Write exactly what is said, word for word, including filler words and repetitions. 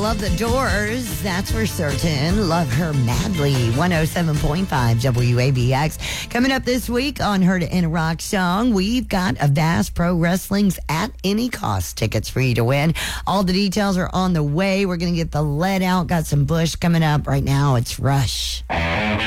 love the Doors, that's for certain. Love her madly. one oh seven point five W A B X. Coming up this week on Her to End a Rock Song, we've got Avast Pro Wrestling's At Any Cost tickets for you to win. All the details are on the way. We're going to get the lead out. Got some Bush coming up right now. It's Rush.